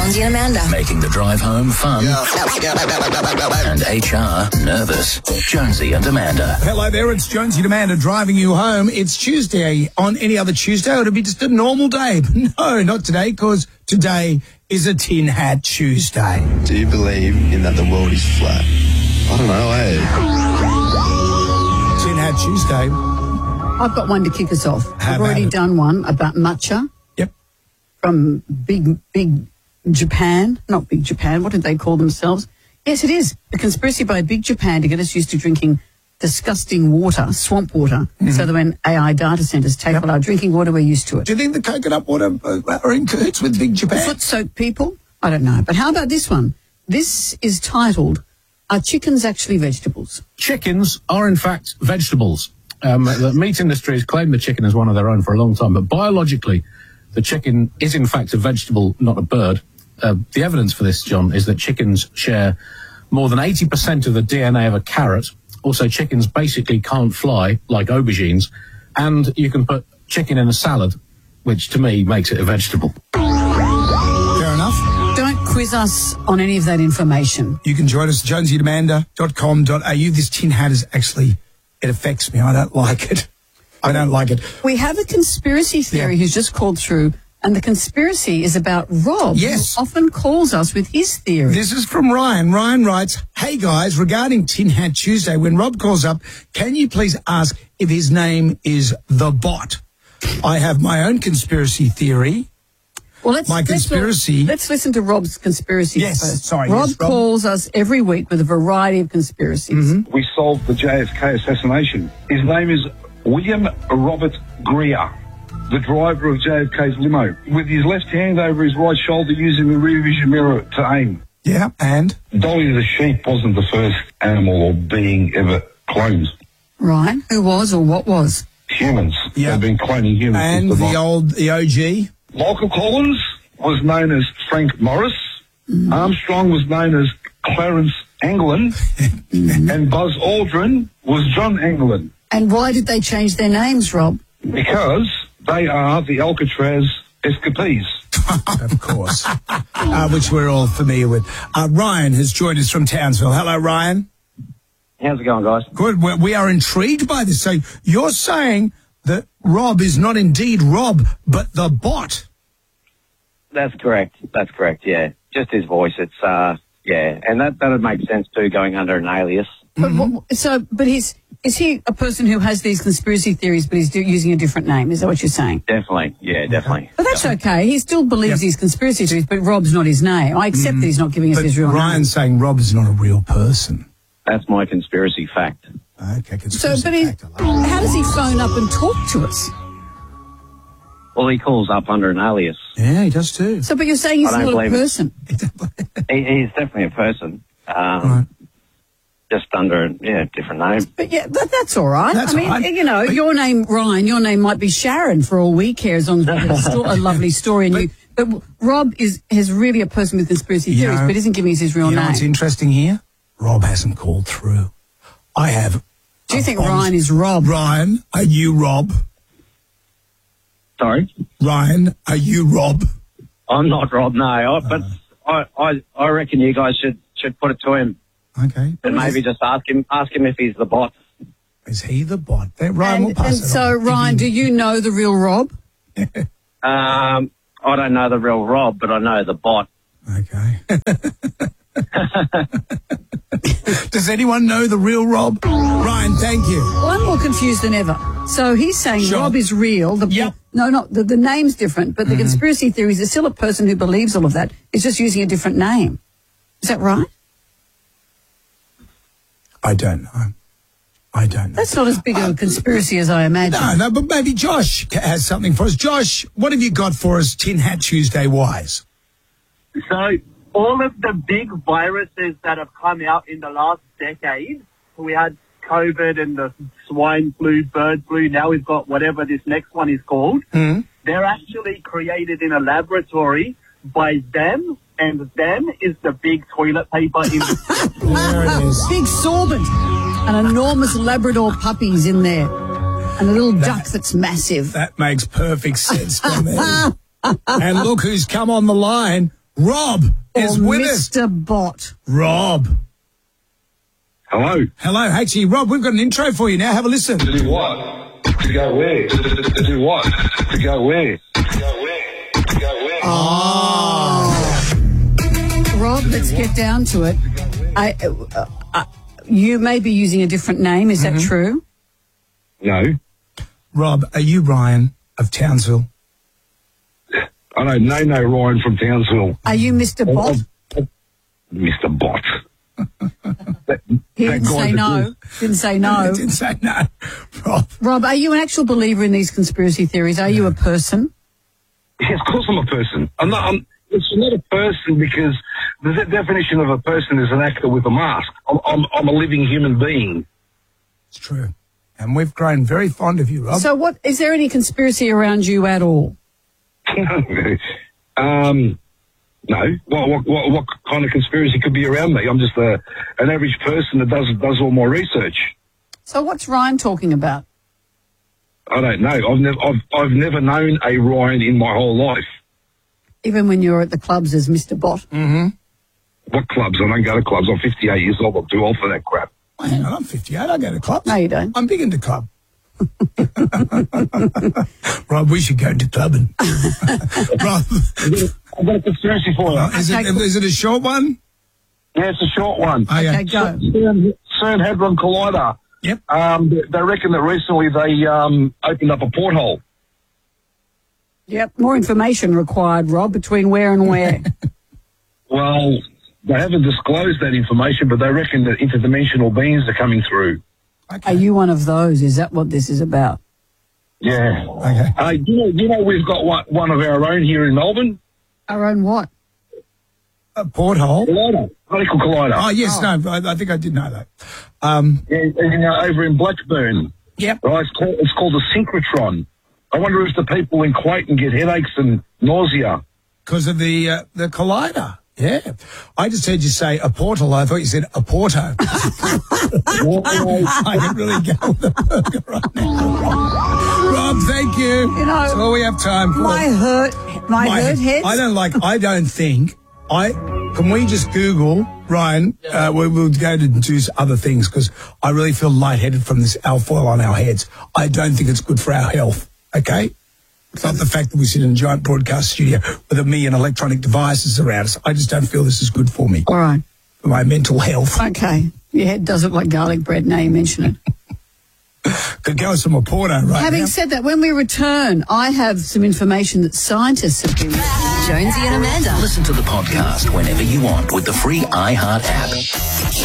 Jonesy and Amanda. Making the drive home fun. And HR nervous. Jonesy and Amanda. Hello there, it's Jonesy and Amanda driving you home. It's Tuesday. On any other Tuesday, it would be just a normal day. But no, not today, because today is a Tin Hat Tuesday. Do you believe in that the world is flat? I don't know, Tin Hat Tuesday. I've got one to kick us off. I've already done one about matcha. Yep. From Big Japan. Not Big Japan. What did they call themselves? Yes, it is. A conspiracy by Big Japan to get us used to drinking disgusting water, swamp water, so that when AI data centres take all our drinking water, we're used to it. Do you think the coconut water are in cahoots with Big Japan? Foot-soaked people? I don't know. But how about this one? This is titled, Are Chickens Actually Vegetables? Chickens are, in fact, vegetables. The meat industry has claimed the chicken as one of their own for a long time, but biologically, the chicken is, in fact, a vegetable, not a bird. The evidence for this, John, is that chickens share more than 80% of the DNA of a carrot. Also, chickens basically can't fly like aubergines, and you can put chicken in a salad, which to me makes it a vegetable. Fair enough. Don't quiz us on any of that information. You can join us at jonesyandamanda.com.au. This tin hat is actually, it affects me. I don't like it. I don't like it. We have a conspiracy theory who's just called through, and the conspiracy is about Rob, who often calls us with his theory. This is from Ryan. Ryan writes, hey guys, regarding Tin Hat Tuesday, when Rob calls up, can you please ask if his name is The Bot? I have my own conspiracy theory. Well, let's listen to Rob's conspiracy first. Sorry. Rob calls us every week with a variety of conspiracies. We solved the JFK assassination. His name is William Robert Greer, the driver of JFK's limo, with his left hand over his right shoulder using the rear vision mirror to aim. Yeah, and? Dolly the sheep wasn't the first animal or being ever cloned. Right. Who was or what was? Humans. Yeah. They've been cloning humans. And the OG? Michael Collins was known as Frank Morris. Armstrong was known as Clarence Anglin. And Buzz Aldrin was John Anglin. And why did they change their names, Rob? Because they are the Alcatraz escapees. Of course. Which we're all familiar with. Ryan has joined us from Townsville. Hello, Ryan. How's it going, guys? Good. We are intrigued by this. So you're saying that Rob is not indeed Rob, but the bot. That's correct. Yeah. Just his voice. It's, and that would make sense too, going under an alias. But is he a person who has these conspiracy theories, but he's using a different name? Is that what you're saying? Definitely. Yeah, definitely. But that's okay. He still believes these conspiracy theories, but Rob's not his name. I accept that he's not giving us his real name. Ryan's saying Rob is not a real person. That's my conspiracy fact. Okay, conspiracy fact. How does he phone up and talk to us? Well, he calls up under an alias. Yeah, he does too. So, but you're saying he's not a person? He's definitely a person. Right. Just under a different name. But that's all right. That's all right. You know, your name, Ryan, your name might be Sharon for all we care, as long as we have a lovely story. But Rob is really a person with conspiracy theories, but isn't giving us his real name. You know what's interesting here? Rob hasn't called through. I have. Do you think Ryan is Rob? Ryan, are you Rob? Sorry? Ryan, are you Rob? I'm not Rob, no. But I reckon you guys should put it to him. Okay. And maybe just ask him if he's the bot. Is he the bot? Ryan, we'll pass it on. So, Ryan, do you know the real Rob? I don't know the real Rob, but I know the bot. Okay. Does anyone know the real Rob? Ryan, thank you. Well, I'm more confused than ever. So he's saying Rob is real. The name's different, but the conspiracy theories is still a person who believes all of that. It's just using a different name. Is that right? I don't know. That's not as big a conspiracy as I imagine. No, but maybe Josh has something for us. Josh, what have you got for us Tin Hat Tuesday-wise? So all of the big viruses that have come out in the last decade, we had COVID and the swine flu, bird flu, now we've got whatever this next one is called. They're actually created in a laboratory by them, and them is the big toilet paper in There it is. Big sorbent. And enormous Labrador puppies in there. And a little duck that's massive. That makes perfect sense to me. And look who's come on the line. Rob is with us. Mr. Bot. Rob. Hello. Hello, HE. Rob, we've got an intro for you now. Have a listen. To do what? To go where? To do what? To go where? To go where? To go where? Rob, let's get down to it. You may be using a different name. Is that true? No. Rob, are you Ryan of Townsville? I don't know no Ryan from Townsville. Are you Mr. Bot? Mr. Bot. He didn't say no. Didn't say no. Didn't say no. Rob. Rob, are you an actual believer in these conspiracy theories? Are you a person? Yeah, of course I'm a person. It's not a person because the definition of a person is an actor with a mask. I'm a living human being. It's true. And we've grown very fond of you, Rob. So what, is there any conspiracy around you at all? No. What kind of conspiracy could be around me? I'm just an average person that does all my research. So what's Ryan talking about? I don't know. I've never known a Ryan in my whole life. Even when you're at the clubs as Mr. Bot? Mm-hmm. What clubs? I don't go to clubs. I'm 58 years old. I'm too old for that crap. Oh, hang on, I'm 58. I go to clubs. No, you don't. I'm big into club. Rob, we should go to clubbing. Rob. I've got a conspiracy for you. Is it a short one? Yeah, it's a short one. Okay, go. CERN Hadron Collider. Yep. They reckon that recently they opened up a porthole. Yep. More information required, Rob, between where and where. Well, they haven't disclosed that information, but they reckon that interdimensional beings are coming through. Okay. Are you one of those? Is that what this is about? Yeah. Okay. You know we've got one of our own here in Melbourne? Our own what? A porthole? Collider. Particle collider. Oh, yes, no, I think I did know that. Over in Blackburn. Yep. Right, it's called a synchrotron. I wonder if the people in Clayton get headaches and nausea. Because of the collider. Yeah. I just heard you say a portal. I thought you said a porto. I can really go with the burger right now. Rob, thank you. You know, that's all we have time for. My hurt head. Can we just Google, Ryan, we'll go to do other things because I really feel lightheaded from this alfoil on our heads. I don't think it's good for our health, okay? It's not the fact that we sit in a giant broadcast studio with 1 million electronic devices around us. I just don't feel this is good for me. All right. For my mental health. Okay. Your head does look like garlic bread now you mention it. Could go with some Oporto right Having now. said that, when we return, I have some information that scientists have been... Jonesy and Amanda. Listen to the podcast whenever you want with the free iHeart app.